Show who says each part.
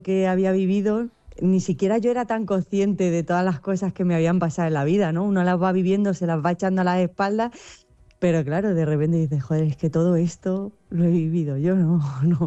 Speaker 1: que había vivido, ni siquiera yo era tan consciente de todas las cosas que me habían pasado en la vida, ¿no? Uno las va viviendo, se las va echando a las espaldas, pero claro, de repente dices, joder, es que todo esto lo he vivido yo, ¿no? No,